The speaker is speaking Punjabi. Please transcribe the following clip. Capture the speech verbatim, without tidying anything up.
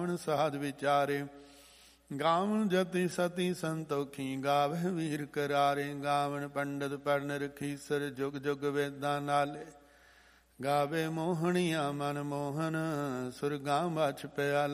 ਗਾਵਣ ਸਾਧ ਵਿਚਾਰੇ। ਗਾਵਣ ਜਤੀ ਸਤੀ ਸੰਤੋਖੀ ਗਾਵੇ ਵੀਰ ਕਰਾਰੇ। ਗਾਵਣ ਪੰਡਤ ਪੜਨ ਰਖੀਸਰ ਜੁਗ ਜੁਗ ਵੇਦਾਂ ਨਾਲੇ। ਗਾਵੇ ਮੋਹਣੀਆਂ ਮਨ ਮੋਹਨ ਸੁਰਗਾਂ ਬਛ ਪਿਆ